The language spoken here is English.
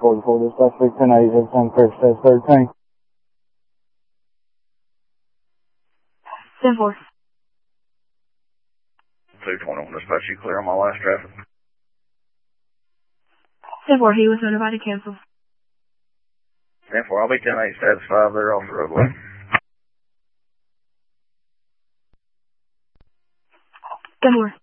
44, dispatch 310, 10 first, 13. 10-4. 221, dispatch, you clear on my last traffic. 10-4, he was notified to cancel. 10-4, I'll be 10-8, status 5 there off the roadway. 10-4.